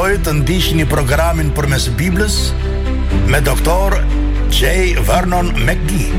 kujtoj të ndiqni programin Përmes Biblës me doktor J. Vernon McGee.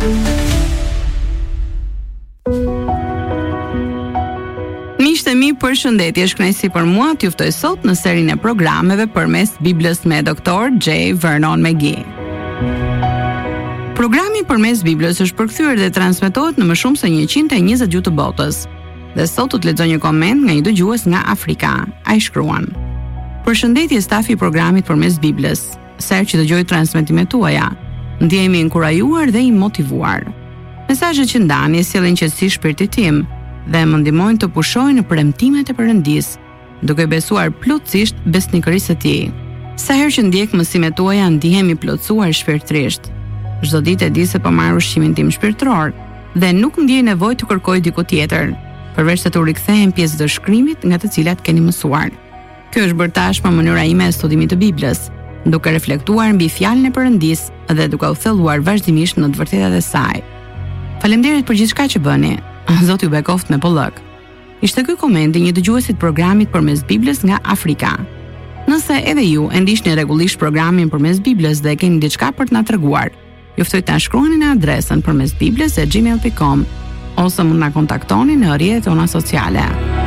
Miqtë e mi, përshëndetje, është kënaqësi për mua t'ju ftoj sot në serinë e programeve Përmes Biblës me doktor J. Vernon McGee. Programi Përmes Biblës është përkthyer dhe transmetohet në më shumë se 120 gjuhë të botës. Dhe sot do të lexoj një koment nga një dëgjues nga Afrika. Ai shkruan: Përshëndetje stafi i programit Përmes Biblës. Sa herë që dëgjoj transmetimet tuaja, ndjehemi inkurajuar dhe i motivuar. Mesazhet që ndani sjellin qetësi shpirtit tim dhe më ndihmojnë të pushoj në premtimet e Perëndis, duke besuar plotësisht besnikërisë së Tij. Sa herë që ndjek mësimet tuaja, ndihem i plotësuar shpirtërisht. Çdo ditë e di se po marr ushqimin tim shpirtëror dhe nuk ndjej nevojë të kërkoj diku tjetër, përveç se të rikthehem pjesë të shkrimit nga të cilat keni mësuar. Kjo është bërë tashmë mënyra ime e studimit të Biblës, duke reflektuar mbi fjalën e Perëndis dhe duke u thelluar vazhdimisht në të vërtetat e saj. Faleminderit për gjithçka që bëni. Zoti ju bekoft me bollëk. Ishte ky komenti një dëgjuesi të programit Përmes Biblës nga Afrika. Nëse edhe ju e ndiqni rregullisht programin Përmes Biblës dhe keni diçka për të na treguar, ju ftoj ta shkruani në adresën përmesbibles@gmail.com ose mund na kontaktoni në rrjetet tona sociale.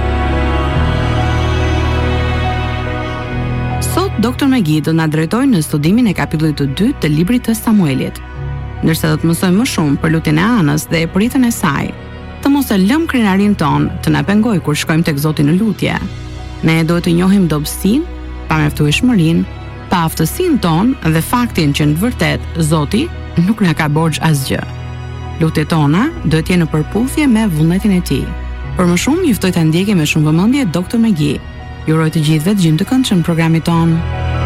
Sot Dr. McGee do na drejtojë në studimin e kapitullit të 2 të librit të Samuelit. Ndërsa do të mësojmë më shumë për lutjen e Anës dhe e pritën e saj, të mos e lëm krenarin ton të na pengojë kur shkojmë tek Zoti në lutje. Ne duhet të njohim dobësinë, pameftueshmërinë, pa aftësinë ton dhe faktin që në të vërtetë Zoti nuk na ka borxh asgjë. Lutjet tona duhet të jenë në përputhje me vullnetin e Tij. Për më shumë, ju ftoj ta ndjekni me shumë vëmendje Dr. McGee. Ju uroj të gjithëve dëgjim të këndshëm në programin ton.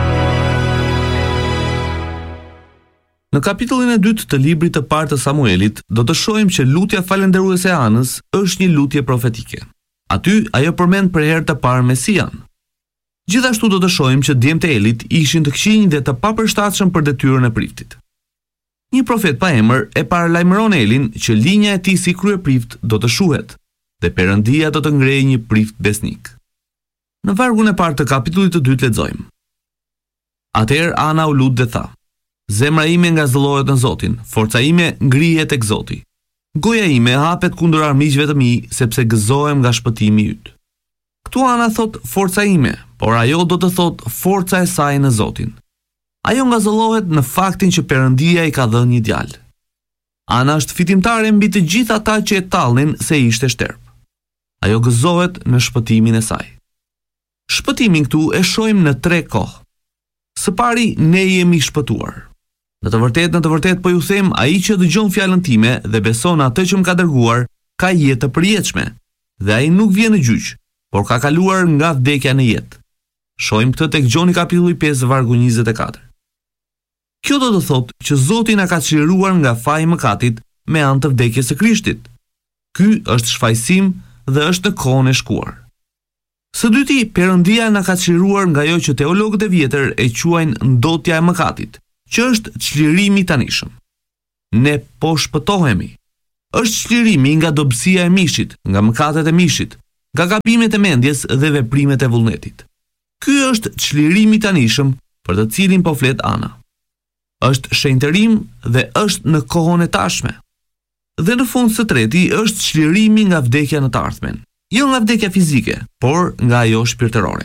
Në kapitullin e 2 të librit të parë të Samuelit, do të shohim që lutja falënderuese e Anës është një lutje profetike. Aty ajo përmend për herë të parë Mesian. Gjithashtu do të shohim që djemtë e Elit ishin të këqinj dhe të papërshtatshëm për detyrën e priftit. Një profet pa emër e paralajmëron Elin që linja e tij si kryeprift do të shuhet dhe Perëndia do të ngrejë një prift besnik. Në vargun e parë të kapitullit të 2 lexojmë: Atëherë Ana u lut dhe tha: Zemra ime ngazëllohet në Zotin, forca ime ngrihet tek Zoti. Goja ime hapet kundër armiqve të mi, sepse gëzohem nga shpëtimi yt. Ktu Ana thot forca ime, por ajo do të thot forca e saj në Zotin. Ajo ngazëllohet në faktin që Perëndia i ka dhënë një djalë. Ana është fitimtare mbi të gjithë ata që e tallnin se ishte shterp. Ajo gëzohet në shpëtimin e saj. Shpëtimin këtu e shohim në 3 kohë. Së pari, ne jemi shpëtuar. Në të vërtetë po ju them, ai që dëgjon fjalën time dhe beson atë që më ka dërguar, ka jetë të përjetshme, dhe ai nuk vjen në gjyq, por ka kaluar nga vdekja në jetë. Shohim këtë tek Gjoni kapitulli 5 vargu 24. Kjo do të thotë që Zoti na ka çliruar nga faji i mëkatit me anë të vdekjes së Krishtit. Ky është shfaqsim dhe është në kohën e shkuar. Së dyti, Perëndia na ka çliruar nga ajo që teologët e vjetër e quajnë ndotja e mëkatit, që është çlirimi i tanishëm. Ne po shpëtohemi. Është çlirimi nga dobësia e mishit, nga mëkatet e mishit, nga gabimet e mendjes dhe veprimet e vullnetit. Ky është çlirimi i tanishëm për të cilin po flet Ana. Është shenjtërim dhe është në kohën e tashme. Dhe në fund së treti është çlirimi nga vdekja në të ardhmen. Jo nga vdekja fizike, por nga ajo shpirtërore.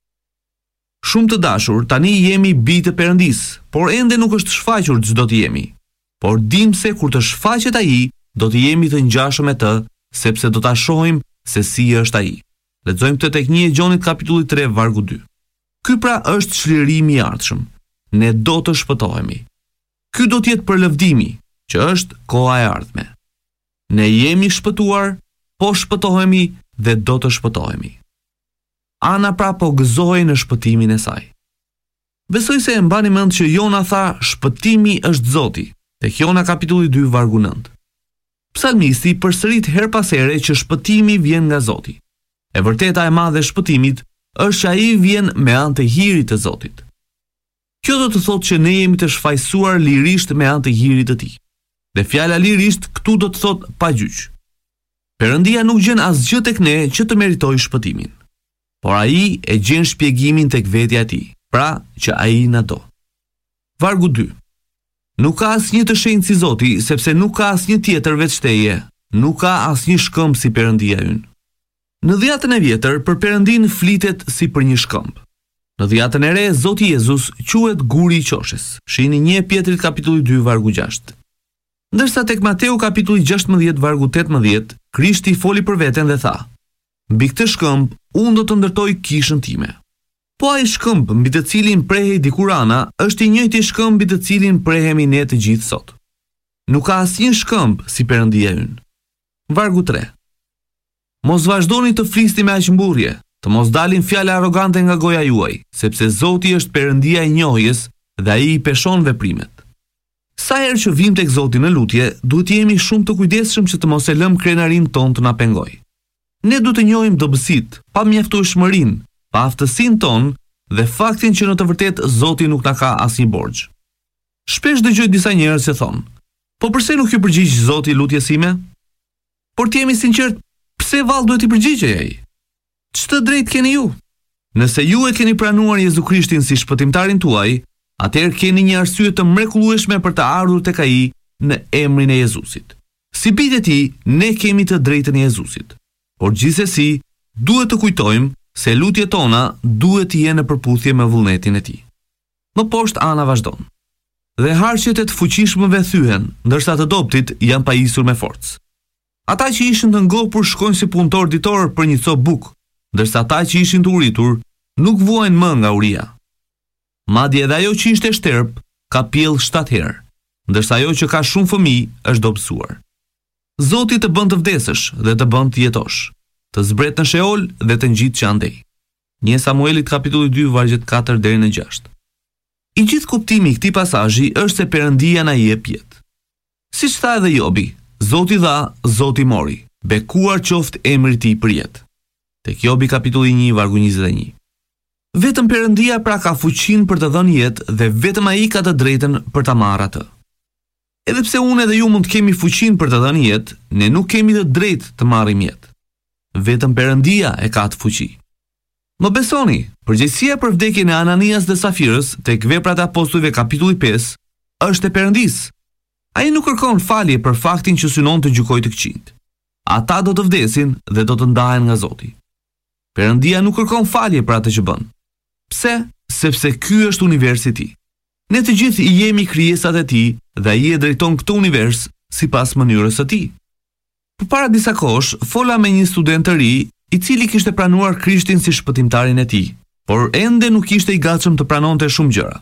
Shumë të dashur, tani jemi bij të Perëndis, por ende nuk është shfaqur çdo të jemi. Por dim se kur të shfaqet ai, do të jemi të ngjashëm me të, sepse do ta shohim se si është ai. Lexojmë këtë tek 1 Gjonit kapitulli 3 vargu 2. Ky pra është çlirimi i ardhshëm. Ne do të shpëtohemi. Ky do të jetë për lëvdimi, që është koha e ardhme. Ne jemi shpëtuar, po shpëtohemi dhe do të shpëtohemi. Ana pra po gëzohej në shpëtimin e saj. Besoj se e mbani mend që Jona tha shpëtimi është Zoti, tek Jona kapitulli 2 vargu 9. Psalmisti përsërit her pas here që shpëtimi vjen nga Zoti. E vërteta e madhe e shpëtimit është që ai vjen me anë të hirit të Zotit. Kjo do të thotë që ne jemi të shfaqsuar lirisht me anë të hirit të Tij. Dhe fjala lirisht këtu do të thotë pa gjyq. Perëndia nuk gjen asgjë tek ne që të meritojë shpëtimin. por ai e gjen shpjegimin tek vetja e tij, pra që ai na do. Vargu 2. Nuk ka asnjë të shenjtë si Zoti, sepse nuk ka asnjë tjetër veç teje, nuk ka asnjë shkëmb si Perëndia ynë. Në dhjetën e vjetër për Perëndin flitet si për një shkëmb. Në dhjetën e re Zoti Jezus quhet guri i qoshes. Shihni 1 Pjetrit kapitulli 2 vargu 6. Ndërsa tek Mateu kapitulli 16 vargu 18, Krishti foli për veten dhe tha: "Mbi këtë shkëmb unë do të ndërtoj kishën time." Po ai shkëmb mbi të cilin prehej dikur Ana është i njëjti shkëmb mbi të cilin prehemi ne të gjithë sot. Nuk ka asnjë shkëmb si Perëndia ynë. Vargu 3. Mos vazhdoni të flisni me aqmburrje, të mos dalin fjala arrogante nga goja juaj, sepse Zoti është Perëndia e njohjes dhe ai i peshon veprimet. Sa herë që vim tek Zoti në lutje, duhet të jemi shumë të kujdesshëm që të mos e lëm krenarin ton të na pengojë. Ne duhet të njohim dobësitë, pa mjaftueshmërinë, pa aftësinë ton dhe faktin që në të vërtetë Zoti nuk na ka asnjë borxh. Shpesh dëgjoj disa njerëz që thonë: "Po pse nuk ju përgjigj Zoti lutjes sime?" Por të jemi sinqert, pse vallë duhet i përgjigjej ai? Ç'të drejt keni ju? Nëse ju e keni pranuar Jezu Krishtin si shpëtimtarin tuaj, atëherë keni një arsye të mrekullueshme për të ardhur tek ai në emrin e Jezusit. Si bijtë e tij, ne kemi të drejtën e Jezusit. Por gjithsesi, duhet të kujtojmë se lutjet tona duhet të jenë në përputhje me vullnetin e tij. Më poshtë Ana vazhdon: "Dhe harqet e të fuqishmëve thyhen, ndërsa të dobtit janë pajisur me forcë. Ata që ishin të ngopur shkojnë si punëtor ditor për një copë bukë, ndërsa ata që ishin të uritur nuk vuajnë më nga uria. Madje edhe ajo që ishte shterp ka pjell 7 herë, ndërsa ajo që ka shumë fëmijë është dobësuar. Zoti të bën të vdesësh dhe të bën të jetosh, të zbret në Sheol dhe të ngjit që andej." 1 Samuelit kapitulli 2 vargjet 4 deri në 6. I gjithë kuptimi i këtij pasazhi është se Perëndia na jep jetë. Siç tha edhe Jobi, Zoti dha, Zoti mori, bekuar qoftë emri i tij për jetë. Tek Jobi kapitulli 1 vargu 21. Vetëm Perëndia pra ka fuqinë për të dhënë jetë dhe vetëm ai ka të drejtën për ta marrë atë. Edhe pse unë edhe ju mund të kemi fuqinë për të dhënë jetë, ne nuk kemi të drejtë të marrim jetë. Vetëm Perëndia e ka atë fuqi. Më besoni, përgjegjësia për vdekjen e Ananias dhe Safirës tek Veprat e Apostujve kapitulli 5 është e Perëndisë. Ai nuk kërkon falje për faktin që synon të gjykojë të këqijt. Ata do të vdesin dhe do të ndahen nga Zoti. Perëndia nuk kërkon falje për atë që bën. Pse? Sepse ky është universi i tij. Ne të gjithë jemi krijesat e tij dhe ai e drejton këtë univers sipas mënyrës së tij. Përpara disa kohësh, fola me një student të ri, i cili kishte pranuar Krishtin si shpëtimtarin e tij, por ende nuk ishte i gatshëm të pranonte shumë gjëra.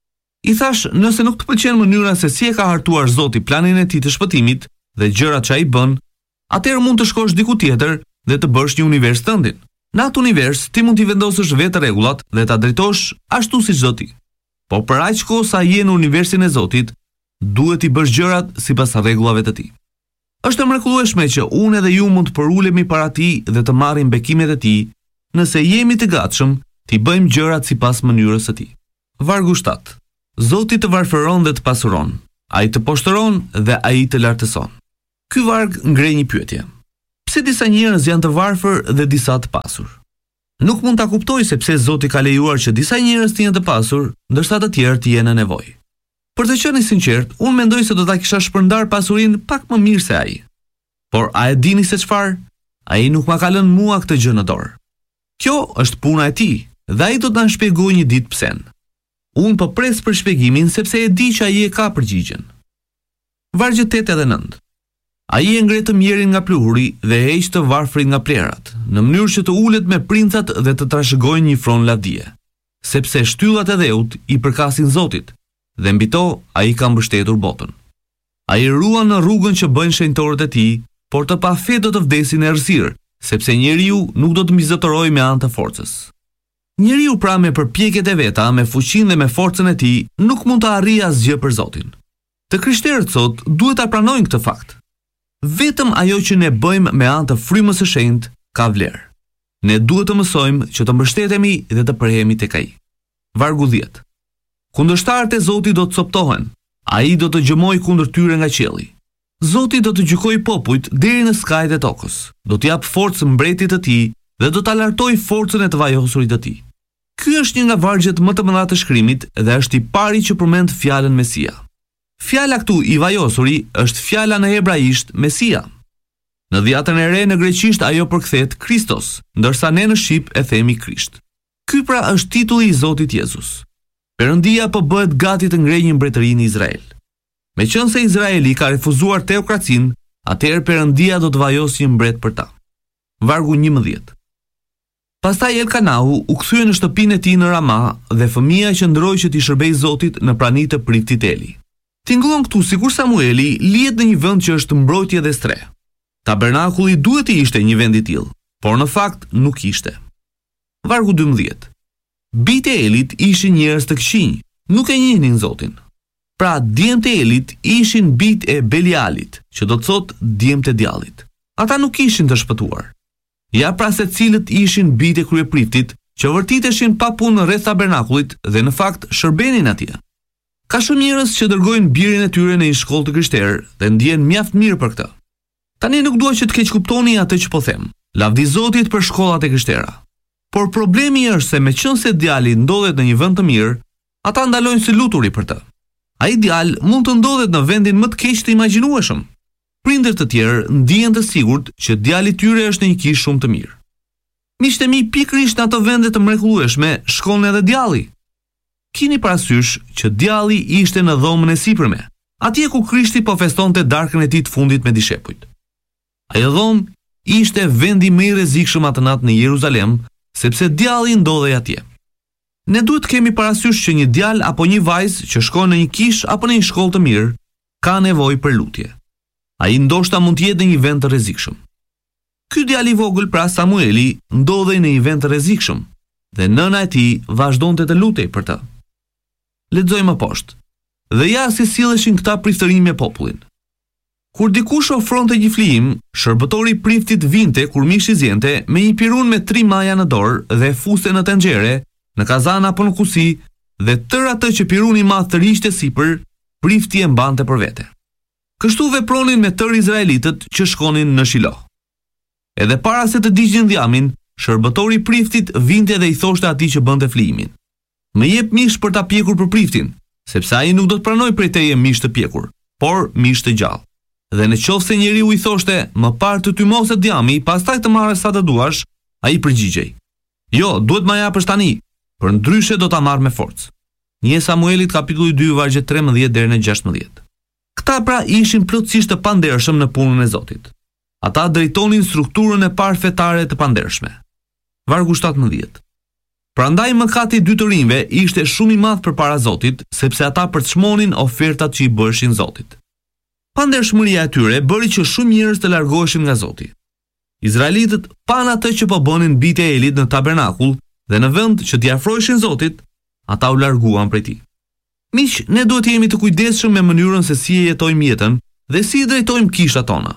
I thash, nëse nuk të pëlqen mënyra se si e ka hartuar Zoti planin e tij të shpëtimit dhe gjërat që ai bën, atëherë mund të shkosh diku tjetër dhe të bësh një univers tëndin. Në atë univers ti mund t'i vendosësh vetë rregullat dhe ta drejtosh ashtu siç do ti. Por për aq kohë sa je në universin e Zotit, duhet t'i bësh gjërat sipas rregullave të tij. Është mrekullueshme që unë edhe ju mund të përulemi para tij dhe të marrim bekimet e tij, nëse jemi të gatshëm t'i bëjmë gjërat sipas mënyrës së tij. Vargu 7. Zoti të varfëron dhe të pasuron. Ai të poshtëron dhe ai të lartëson. Ky varg ngre një pyetje. Pse disa njerëz janë të varfër dhe disa të pasur? Nuk mund ta kuptoj se pse Zoti ka lejuar që disa njerëz të jenë të pasur, ndërsa të tjerë të jenë në nevojë. Për të qenë i sinqert, unë mendoj se do ta kisha shpërndar pasurinë pak më mirë se ai. Por a e dini se çfarë? Ai nuk ma ka lënë mua këtë gjë në dorë. Kjo është puna e tij dhe ai do të na shpjegojë një ditë pse. Unë po pres për shpjegimin sepse e di që ai e ka përgjigjen. Vargjet 8 edhe 9. Ai e ngre të mjerin nga pluhuri dhe e heq të varfrin nga plerat, në mënyrë që të ulet me princat dhe të trashëgojnë një fron lavdije, sepse shtyllat e dheut i përkasin Zotit, dhe mbi to ai ka mbështetur botën. Ai ruan në rrugën që bëjnë shenjtorët e tij, por të pafë do të vdesin në errësirë, sepse njeriu nuk do të mbizotërojë me anë të forcës. Njeriu pra me përpjekjet e veta, me fuqinë dhe me forcën e tij, nuk mund të arrijë asgjë për Zotin. Të krishterët sot duhet ta pranojnë këtë fakt. Vetëm ajo që ne bëjmë me anë të frymës së shenjtë ka vlerë. Ne duhet të mësojmë që të mbështetemi dhe të përhemi tek ai. Vargu 10. Kundërshtarët e Zotit do të coptohen. Ai do të gjëmojë kundër tyre nga qielli. Zoti do të gjykojë popujt deri në skajt e tokës. Do t'i jap forcë mbretit të tij dhe do ta lartoj forcën e të vajosurit të tij. Ky është një nga vargjet më të mëdha të shkrimit dhe është i pari që përmend fjalën Mesia. Fjala këtu i vajosuri është fjala në hebraisht Mesia. Në Dhjetën e Re në greqisht ajo përkthehet Kristos, ndërsa ne në shqip e themi Krisht. Ky pra është titulli i Zotit Jezus. Perëndia po bëhet gati të ngrejë një mbretëri në Izrael. Meqense Izraeli ka refuzuar teokracinë, atëherë Perëndia do të vajosë një mbret për ta. Vargu 11. Pastaj Elkanahu u kthye në shtëpinë e tij në Rama dhe fëmia qëndroi që t'i shërbej Zotit në pranitë të priftit Eli. Tingëllon këtu sikur Samueli lihet në një vend që është mbrojtje dhe stre. Tabernakulli duhet të ishte një vend i tillë, por në fakt nuk ishte. Vargu 12. Bijtë e Elit ishin njerëz të këqinj, nuk e njihnin Zotin. Pra djemt e Elit ishin bijtë e Belialit, që do të thotë djemt e djallit. Ata nuk ishin të shpëtuar. Ja pra se cilët ishin bijtë e kryepriftit, që vërtiteshin pa punë rreth tabernakullit dhe në fakt shërbenin atje. Ka shumë njerëz që dërgojnë birin e tyre në një shkollë të krishterë dhe ndjen mjaft mirë për këtë. Tani nuk dua që të keq kuptoni atë që po them. Lavdi Zotit për shkollat e krishtera. Por problemi është se meqense djali ndodhet në një vend të mirë, ata ndalojnë si luturi për të. Ai djalë mund të ndodhet në vendin më të keq të imagjinueshëm. Prindër të tjerë ndihen të sigurt që djali i tyre është në një kishë shumë të mirë. Miqtë e mi, pikërisht në ato vende të mrekullueshme shkon edhe djalli. Kini parasysh që djalli ishte në dhomën e sipërme, atje ku Krishti po festonte darkën e tij të fundit me dishepujt. Ajo dhomë ishte vendi më i rrezikshëm atë natë në Jeruzalem, sepse djalli ndodhej atje. Ne duhet të kemi parasysh që një djalë apo një vajzë që shkon në një kishë apo në një shkollë të mirë ka nevojë për lutje. Ai ndoshta mund të jetë në një vend të rrezikshëm. Ky djalë i vogël, pra Samueli, ndodhej në një vend të rrezikshëm dhe nëna e tij vazhdonte të lutej për të. Lexojmë më poshtë. Dhe ja si silleshin këta priftërinj me popullin. Kur dikush ofronte një flijim, shërbëtori i priftit vinte kur mishi zjente me një pirun me 3 maja në dorë dhe fuste në tenxhere, në kazan apo në kusi, dhe tërë atë që piruni i madh të riqte sipër, prifti e mbante për vete. Kështu vepronin me tërë izraelitët që shkonin në Shilo. Edhe para se të digjnin dhjamin, shërbëtori i priftit vinte dhe i thoshte atij që bënte flijimin: "Më jep mish për ta pjekur për priftin, sepse ai nuk do të pranoj prej teje mish të pjekur, por mish të gjallë." Dhe në qoftë se njeriu i thoshte: "Më parë të tymoset djami, pastaj të marrë sa të duash", ai përgjigjej: "Jo, duhet ma japësh tani, për ndryshe do ta marr me forcë." 1 Samuelit kapitulli 2 vargjet 13 deri në 16. Këta pra ishin plotësisht të pandershëm në punën e Zotit. Ata drejtonin strukturën e parë fetare të pandershme. Vargu 17. Prandaj mëkati i dy të rinjve ishte shumë i madh përpara Zotit, sepse ata përçmonin ofertat që i bëheshin Zotit. Pandershmëria e tyre bëri që shumë njerëz të largoheshin nga Zoti. Izraelitët pan atë që po bënin bijtë e Elit në tabernakull dhe në vend që t'i afroheshin Zotit, ata u larguan prej tij. Miq, ne duhet të jemi të kujdesshëm me mënyrën se si e jetojmë jetën dhe si i drejtojmë kishat tona.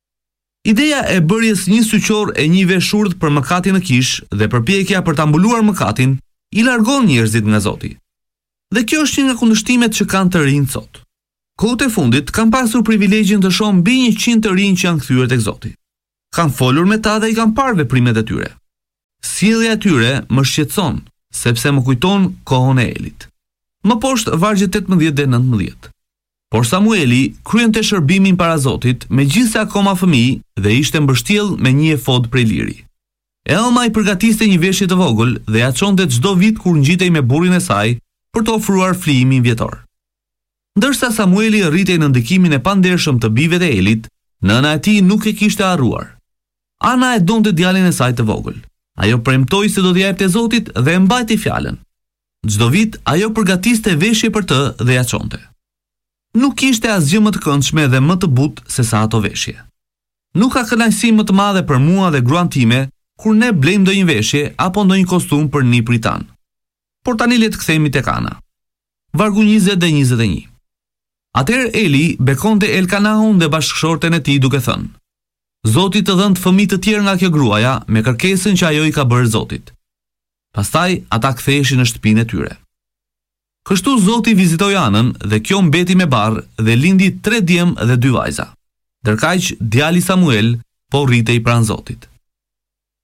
Ideja e bërjes një syqor e një veshurdh për mëkatin në kishë dhe përpjekja për ta mbuluar mëkatin i largon njerëzit nga Zoti. Dhe kjo është një nga kundërshtimet që kanë të rinjt sot. Kohët e fundit kanë pasur privilegjin të shohën mbi 100 të rinj që janë kthyer tek Zoti. Kanë folur me ta dhe i kanë parë veprimet e tyre. Sjellja e tyre më shqetëson, sepse më kujton kohën e Elit. Më poshtë vargjet 18 dhe 19. Por Samueli kryente shërbimin para Zotit, megjithse akoma fëmijë dhe ishte mbështjell me një efod prej liri. Elma i përgatiste një veshje të vogël dhe ja çonte çdo vit kur ngjitej me burrin e saj për të ofruar flijimin vjetor. Ndërsa Samueli rritej në ndikimin e pandershëm të bijve të Elit, nëna e tij nuk e kishte harruar. Ana e donte djalin e saj të vogël. Ajo premtoi se do t'i japte Zotit dhe e mbajti fjalën. Çdo vit ajo përgatiste veshje për të dhe ja çonte. Nuk kishte asgjë më të këndshme dhe më të butë se sa ato veshje. Nuk ka kënaqësi më të madhe për mua dhe gruan time kur ne blejmë ndonjë veshje apo ndonjë kostum për niprit tan. Por tani le të kthehemi tek Ana. Vargu 20 dhe 21. Atëherë Eli bekonte Elkanahun dhe bashkëshorten e tij duke thënë: Zoti të dhënë fëmijë të tjerë nga kjo gruaja me kërkesën që ajo i ka bërë Zotit. Pastaj ata ktheheshin në shtëpinë e tyre. Kështu Zoti vizitoi Anën dhe kjo mbeti me barr dhe lindi 3 djem dhe 2 vajza. Ndërkaq djali Samuel po rritej pranë Zotit.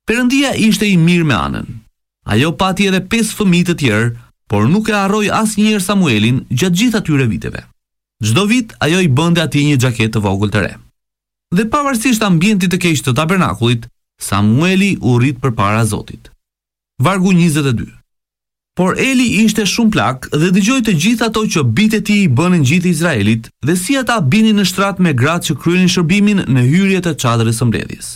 Perëndia ishte i mirë me Anën. Ajo pati edhe 5 fëmijë të tjerë, por nuk e harroi asnjëherë Samuelin gjatë gjithë atyre viteve. Çdo vit ajo i bënte atij një xhaketë të vogël të re. Dhe pavarësisht ambientit të keq të tabernakullit, Samueli u rrit përpara Zotit. Vargu 22. Por Eli ishte shumë plak dhe dëgjoi të gjithë ato që bijtë e tij i bënin gjithë Izraelit dhe si ata binin në shtrat me gratë që kryenin shërbimin në hyrje të çadrës së mbledhjes.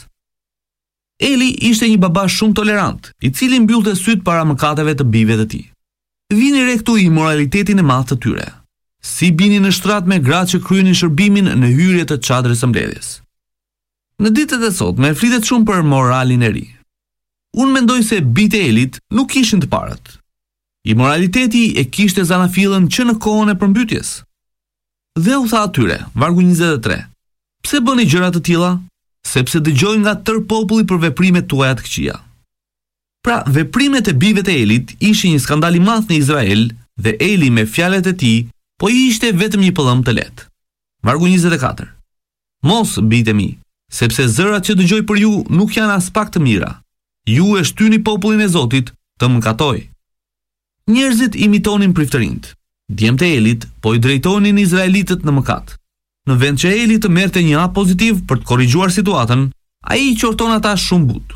Eli ishte një baba shumë tolerant, i cili mbyllte syt para mëkateve të bijve të tij. Vini re këtu immoralitetin e madh të tyre. Si binin në shtrat me gratë që kryenin shërbimin në hyrje të çadrës së mbledhjes. Në ditët e sotme flitet shumë për moralin e ri. Unë mendoj se bijtë e Elit nuk kishin të parat. Immoraliteti e kishte zanafillën që në kohën e përmbytjes. Dhe u tha atyre, vargu 23, pse bëni gjëra të tilla? Sepse dëgjoj nga tërë populli për veprimet tuaja të këqija. Pra, veprimet e bijve të Elit ishin një skandal i madh në Izrael dhe Eli me fjalët e tij po i ishte vetëm një pëllëm të lehtë. Vargu 24. Mos, bijtë e mi, sepse zërat që dëgjoj për ju nuk janë as pak të mira. Ju e shtyni popullin e Zotit të mëkatoj. Njerëzit imitonin priftërinjt. Djemtë e Elit po i drejtonin izraelitët në mëkat. Në vend që Eli të merrte një hap pozitiv për të korrigjuar situatën, ai i qorton ata shumë but.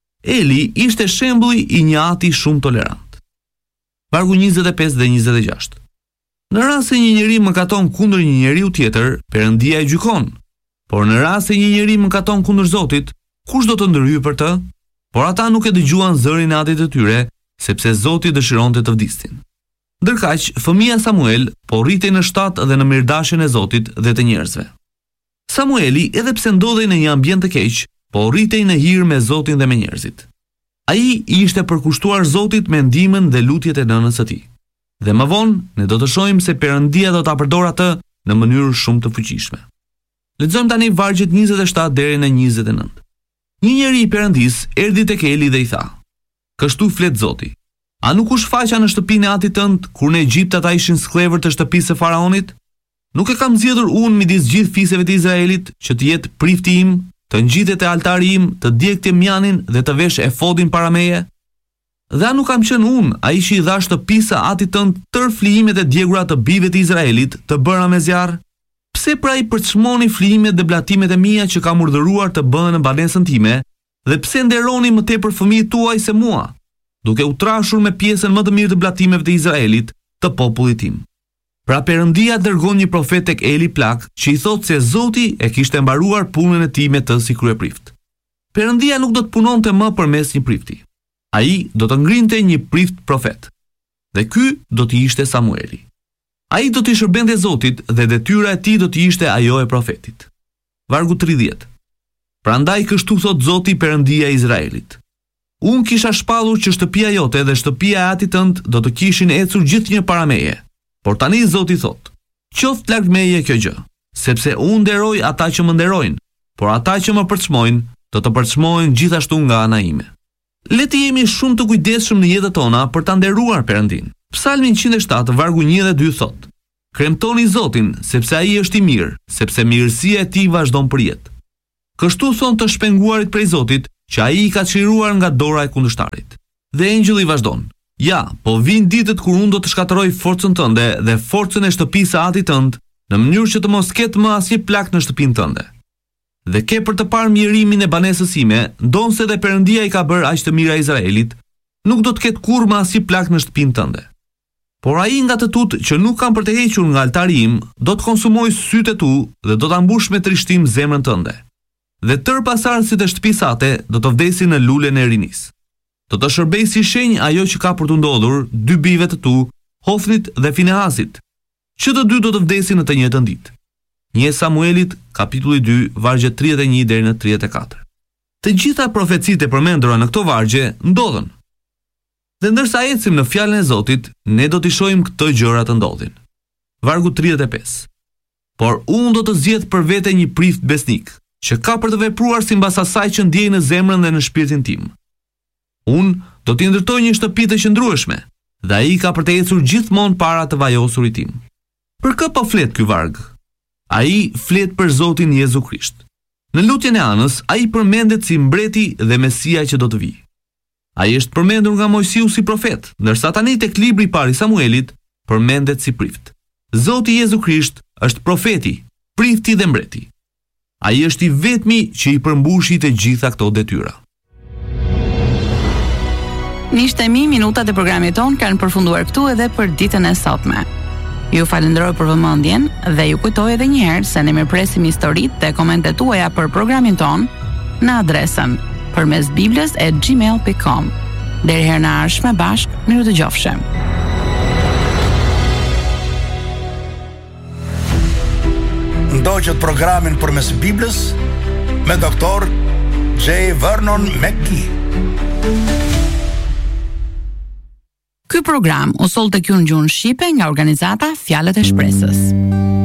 Eli ishte shembulli i një ati shumë tolerant. Vargu 25 dhe 26. Në rast se një njeri mëkaton kundër një njeriu tjetër, Perëndia e gjykon. Por në rast se një njeri mëkaton kundër Zotit, kush do të ndërhyjë për të? Por ata nuk e dëgjuan zërin e atit të tyre, sepse Zoti dëshironte të vdisnin. Ndërkaq, fëmia Samuel po rritej në shtat dhe në mirëdashjen e Zotit dhe të njerëzve. Samueli, edhe pse ndodhej në një ambient të keq, po rritej në hir me Zotin dhe me njerëzit. Ai ishte përkushtuar Zotit me ndihmën dhe lutjet e nënës së tij. Dhe më vonë, ne do të shohim se Perëndia do ta përdorë atë në mënyrë shumë të fuqishme. Lexojmë tani vargjet 27 deri në 29. Një njeri i Perëndis erdhi tek Eli dhe i tha: "Kështu flet Zoti: A nuk u shfaqa në shtëpinë e atit tënd kur në Egjipt ata ishin skllëvër të shtëpisë së Faraonit? Nuk e kam zgjedhur unë midis gjithë fiseve të Izraelit që të jetë prifti im, të ngjitet te altari im, të djeg timjanin dhe të vesh efodin para meje? Dhe a nuk kam qenë unë ai që i dha shtëpisë atit tënd tërë flijimet e djegura të bijve të Izraelit të bëra me zjarr? Pse pra i përçmoni flijimet dhe blatimet e mia që kam urdhëruar të bëhen në banesën time, dhe pse nderoni më tepër fëmijët tuaj se mua, duke u trashur me pjesën më të mirë të blatimeve të Izraelit, të popullit tim?" Pra Perëndia dërgon një profet tek Eli plak, që i thotë se Zoti e kishte mbaruar punën e tij me të si kryeprift. Perëndia nuk do të punonte më përmes një prifti. Ai do të ngrinte një prift profet. Dhe ky do të ishte Samueli. Ai do të shërbente Zotit dhe detyra e tij do të ishte ajo e profetit. Vargu 30. Prandaj kështu thot Zoti, Perëndia e Izraelit: Unë kisha shpallur që shtëpia jote dhe shtëpia e atit tënd do të kishin ecur gjithnjë para meje. Por tani Zoti thot: Qoftë larg meje kjo gjë, sepse unë nderoj ata që më nderojnë, por ata që më përçmojnë do të përçmohen gjithashtu nga ana ime. Le të jemi shumë të kujdesshëm në jetën tona për ta nderuar Perëndin. Psalmi 107 vargu 1 dhe 2 thot: Kremtoni Zotin, sepse ai është i mirë, sepse mirësia e tij vazhdon për jetë. Kështu thon të shpenguarit prej Zotit, që ai i ka çliruar nga dora e kundërshtarit. Dhe engjëlli vazhdon: Ja, po vin ditët kur unë do të shkatërroj forcën tënde dhe forcën e shtëpisë së atit tënd, në mënyrë që të mos ketë më asnjë plak në shtëpinë tënde. Dhe ke për të parë mirimin e banesës sime, ndonse dhe Perëndia i ka bërë aq të mira Izraelit, nuk do të ketë kurrë më asnjë plak në shtëpinë tënde. Por ai nga të tut që nuk kam për të hequr nga altari im, do të konsumoj sytë e tu dhe do ta mbush me trishtim zemrën tënde. Dhe tërë pasardhësit e shtëpisë sate do të vdesin në lulen e rinis. Do të shërbej si shenjë ajo që ka për të ndodhur dy bijve të tu, Hofnit dhe Finehasit, që të dy do të vdesin në të njëjtën ditë. 1 Samuelit, kapitulli 2, vargjet 31 deri në 34. Të gjitha profecitë e përmendura në këto vargje ndodhen. Dhe ndërsa ecim në fjalën e Zotit, ne do t'i shohim këto gjëra të ndodhin. Vargu 35. Por unë do të zgjedh për vete një prift besnik, që ka për të vepruar sipas asaj që ndjej në zemrën dhe në shpirtin tim. Unë do t'i ndërtoj një shtëpi të qëndrueshme, dhe ai ka për të ecur gjithmonë para të vajosurit tim. Për kë po flet ky varg? Ai flet për Zotin Jezu Krisht. Në lutjen e Anës, ai përmendet si mbreti dhe Mesia që do të vijë. Ai është përmendur nga Mojsiu si profet, ndërsa tani tek libri i parë i Samuelit përmendet si prift. Zoti Jezu Krisht është profeti, prifti dhe mbreti. Ai është i vetmi që i përmbushi të gjitha këto detyra. Miqtemi, minutat e programit ton kanë përfunduar këtu edhe për ditën e sotme. Ju falenderoj për vëmendjen dhe ju kujtoj edhe një herë se ne mirpresim historitë dhe komentet tuaja për programin ton në adresën përmesbibles@gmail.com. Deri herë në ardhshme bashk, miru të gjofshim. Ndoqët programin Përmes Biblës me Dr. J. Vernon McGee. Ky program u soll tek ju në gjuhën shqipe nga organizata Fjalët e Shpresës.